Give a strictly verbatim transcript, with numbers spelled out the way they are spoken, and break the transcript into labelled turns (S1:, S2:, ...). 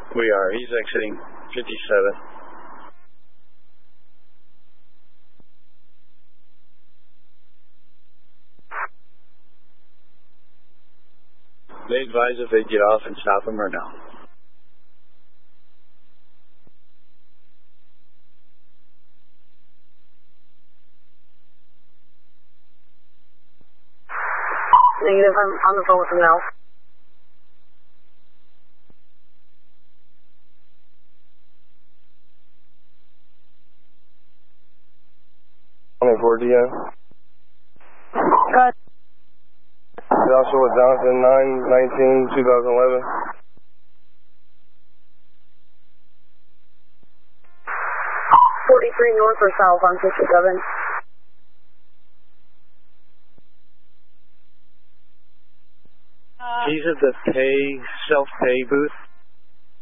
S1: We are. He's exiting fifty-seven. They advise if they get off and stop him or no.
S2: Negative, I'm on the phone with him now.
S3: twenty-four D M.
S2: Got
S3: Joshua Johnson, nine nineteen twenty eleven.
S2: forty-three north or south on fifty-seven.
S1: He's at the pay, self-pay booth.